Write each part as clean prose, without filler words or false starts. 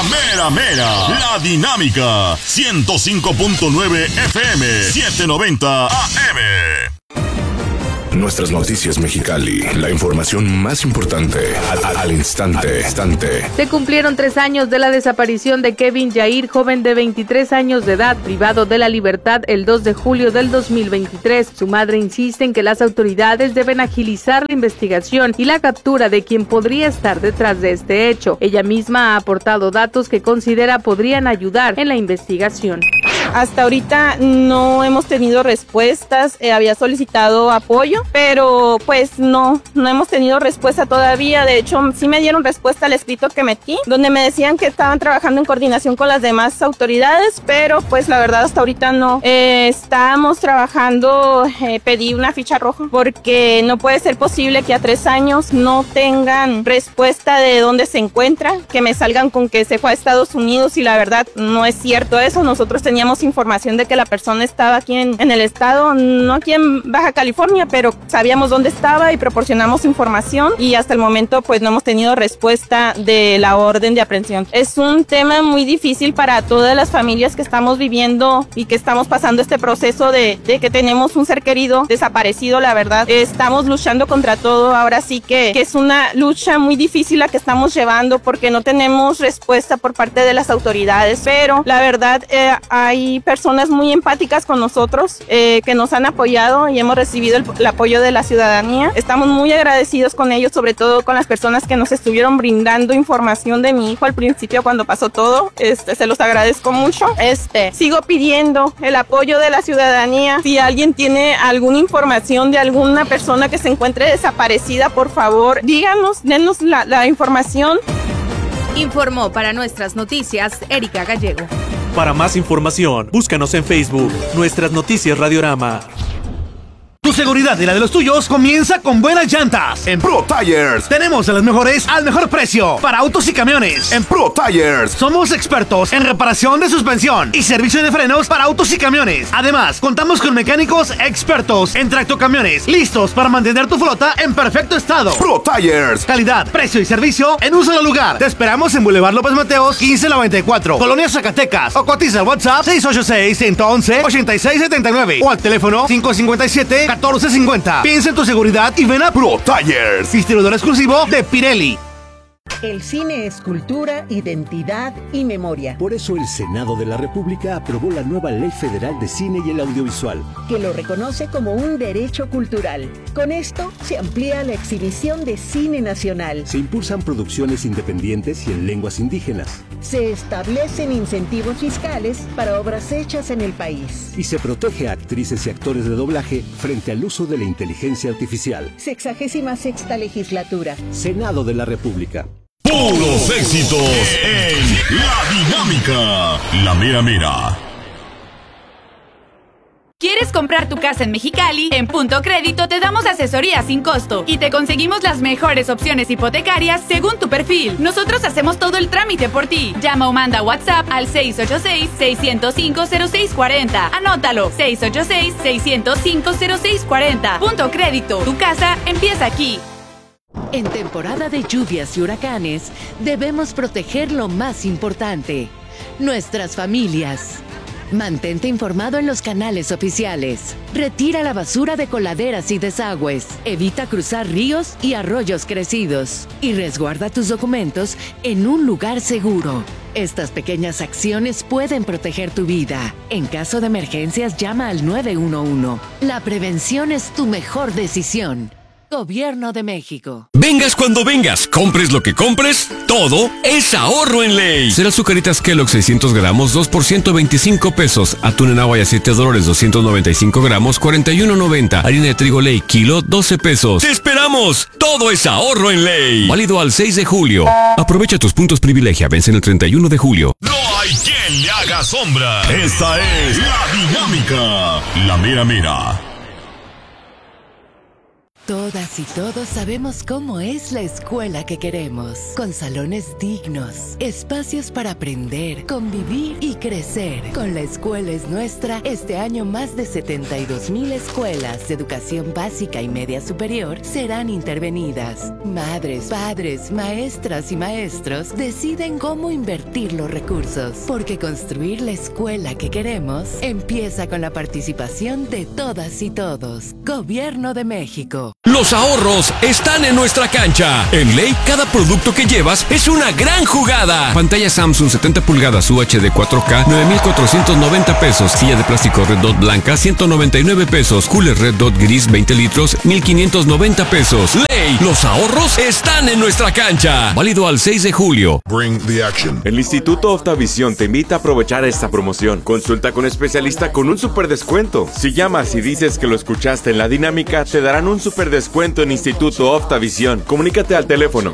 mera mera. La Dinámica. 105.9 FM. 790 AM. Nuestras noticias Mexicali, la información más importante al instante. Se cumplieron 3 años de la desaparición de Kevin Yair, joven de 23 años de edad, privado de la libertad el 2 de julio del 2023. Su madre insiste en que las autoridades deben agilizar la investigación y la captura de quien podría estar detrás de este hecho. Ella misma ha aportado datos que considera podrían ayudar en la investigación. Hasta ahorita no hemos tenido respuestas, había solicitado apoyo, pero pues no hemos tenido respuesta todavía. De hecho, sí me dieron respuesta al escrito que metí, donde me decían que estaban trabajando en coordinación con las demás autoridades, pero pues la verdad hasta ahorita no. Estamos trabajando, pedí una ficha roja, porque no puede ser posible que a 3 años no tengan respuesta de dónde se encuentra, que me salgan con que se fue a Estados Unidos y la verdad no es cierto eso. Nosotros teníamos información de que la persona estaba aquí en el estado, no aquí en Baja California, pero sabíamos dónde estaba y proporcionamos información y hasta el momento pues no hemos tenido respuesta de la orden de aprehensión. Es un tema muy difícil para todas las familias que estamos viviendo y que estamos pasando este proceso de que tenemos un ser querido desaparecido. La verdad, estamos luchando contra todo. Ahora sí que es una lucha muy difícil la que estamos llevando porque no tenemos respuesta por parte de las autoridades, pero la verdad hay personas muy empáticas con nosotros que nos han apoyado y hemos recibido el apoyo de la ciudadanía. Estamos muy agradecidos con ellos, sobre todo con las personas que nos estuvieron brindando información de mi hijo al principio cuando pasó todo. Se los agradezco mucho. Sigo pidiendo el apoyo de la ciudadanía. Si alguien tiene alguna información de alguna persona que se encuentre desaparecida, por favor, díganos, denos la información. Informó para Nuestras Noticias Erika Gallego. Para más información, búscanos en Facebook, Nuestras Noticias Radiorama. Tu seguridad y la de los tuyos comienza con buenas llantas. En Pro Tires tenemos a las mejores al mejor precio para autos y camiones. En Pro Tires somos expertos en reparación de suspensión y servicio de frenos para autos y camiones. Además, contamos con mecánicos expertos en tractocamiones, listos para mantener tu flota en perfecto estado. Pro Tires, calidad, precio y servicio en un solo lugar. Te esperamos en Boulevard López Mateos 1594, Colonia Zacatecas, o cotiza al WhatsApp 686-111-8679 o al teléfono 557-1450. Piensa en tu seguridad y ven a Pro Tires, distribuidor exclusivo de Pirelli. El cine es cultura, identidad y memoria. Por eso el Senado de la República aprobó la nueva Ley Federal de Cine y el Audiovisual, que lo reconoce como un derecho cultural. Con esto se amplía la exhibición de cine nacional. Se impulsan producciones independientes y en lenguas indígenas. Se establecen incentivos fiscales para obras hechas en el país. Y se protege a actrices y actores de doblaje frente al uso de la inteligencia artificial. 66ª legislatura. Senado de la República. Puros éxitos en La Dinámica. La mera mera. ¿Quieres comprar tu casa en Mexicali? En Punto Crédito te damos asesoría sin costo y te conseguimos las mejores opciones hipotecarias según tu perfil. Nosotros hacemos todo el trámite por ti. Llama o manda WhatsApp al 686-605-0640. Anótalo, 686-605-0640. Punto Crédito, tu casa empieza aquí. En temporada de lluvias y huracanes, debemos proteger lo más importante, nuestras familias. Mantente informado en los canales oficiales. Retira la basura de coladeras y desagües. Evita cruzar ríos y arroyos crecidos. Y resguarda tus documentos en un lugar seguro. Estas pequeñas acciones pueden proteger tu vida. En caso de emergencias, llama al 911. La prevención es tu mejor decisión. Gobierno de México. Vengas cuando vengas, compres lo que compres, todo es ahorro en ley. Cereal Azucaritas Kellogg 600 gramos, 2 por 125 pesos. Atún en agua y aceite Dolores 295 gramos, 41.90. Harina de trigo Ley, kilo, 12 pesos. ¡Te esperamos! Todo es ahorro en ley. Válido al 6 de julio. Aprovecha tus puntos privilegia, vencen el 31 de julio. No hay quien le haga sombra. Esta es La Dinámica. La mera mera. Todas y todos sabemos cómo es la escuela que queremos, con salones dignos, espacios para aprender, convivir y crecer. Con La Escuela es Nuestra, este año más de 72,000 escuelas de educación básica y media superior serán intervenidas. Madres, padres, maestras y maestros deciden cómo invertir los recursos, porque construir la escuela que queremos empieza con la participación de todas y todos. Gobierno de México. Los ahorros están en nuestra cancha. En Ley, cada producto que llevas es una gran jugada. Pantalla Samsung 70 pulgadas UHD 4K, 9,490 pesos. Silla de plástico Red Dot blanca, 199 pesos. Cooler Red Dot gris, 20 litros, 1,590 pesos. Ley, los ahorros están en nuestra cancha. Válido al 6 de julio. Bring the action. El Instituto Optavisión te invita a aprovechar esta promoción. Consulta con especialista con un super descuento. Si llamas y dices que lo escuchaste en La Dinámica, te darán un super descuento en Instituto Optavisión. Comunícate al teléfono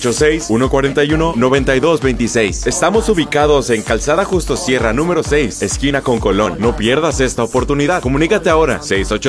686-141-9226. Estamos ubicados en Calzada Justo Sierra número 6, esquina con Colón. No pierdas esta oportunidad. Comunícate ahora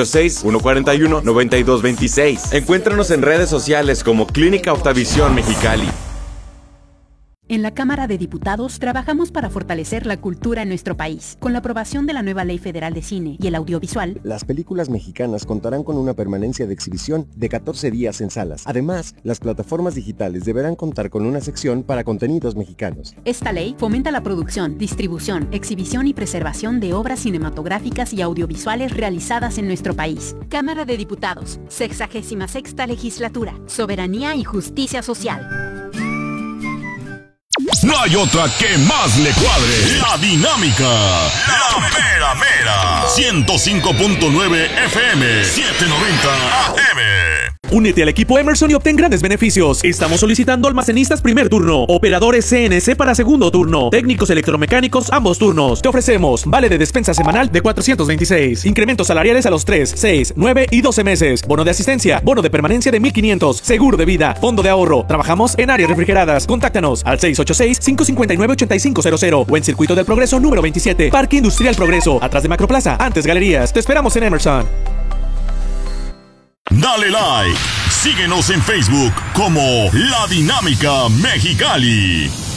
686-141-9226. Encuéntranos en redes sociales como Clínica Optavisión Mexicali. En la Cámara de Diputados trabajamos para fortalecer la cultura en nuestro país. Con la aprobación de la nueva Ley Federal de Cine y el Audiovisual, las películas mexicanas contarán con una permanencia de exhibición de 14 días en salas. Además, las plataformas digitales deberán contar con una sección para contenidos mexicanos. Esta ley fomenta la producción, distribución, exhibición y preservación de obras cinematográficas y audiovisuales realizadas en nuestro país. Cámara de Diputados, 66ª Legislatura, Soberanía y Justicia Social. No hay otra que más le cuadre. La Dinámica. La mera mera. 105.9 FM. 790 AM. Únete al equipo Emerson y obtén grandes beneficios. Estamos solicitando almacenistas primer turno, operadores CNC para segundo turno, técnicos electromecánicos ambos turnos. Te ofrecemos vale de despensa semanal de 426, incrementos salariales a los 3, 6, 9 y 12 meses, bono de asistencia, bono de permanencia de 1,500, seguro de vida, fondo de ahorro. Trabajamos en áreas refrigeradas. Contáctanos al 686-559-8500 o en Circuito del Progreso número 27, Parque Industrial Progreso, atrás de Macroplaza, antes Galerías. Te esperamos en Emerson. Dale like. Síguenos en Facebook como La Dinámica Mexicali.